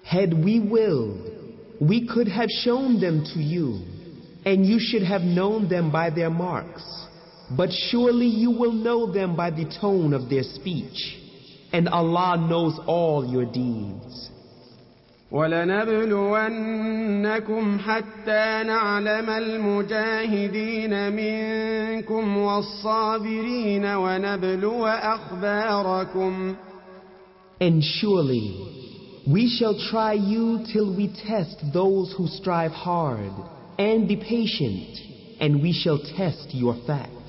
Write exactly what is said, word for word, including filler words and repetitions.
Had we willed, we could have shown them to you, and you should have known them by their marks. But surely you will know them by the tone of their speech, and Allah knows all your deeds. وَلَنَبْلُوَنَّكُمْ حَتَّى نَعْلَمَ الْمُجَاهِدِينَ مِنكُمْ وَالصَّابِرِينَ وَنَبْلُوَ أَخْبَارَكُمْ. And surely we shall try you till we test those who strive hard, and be patient, and we shall test your facts.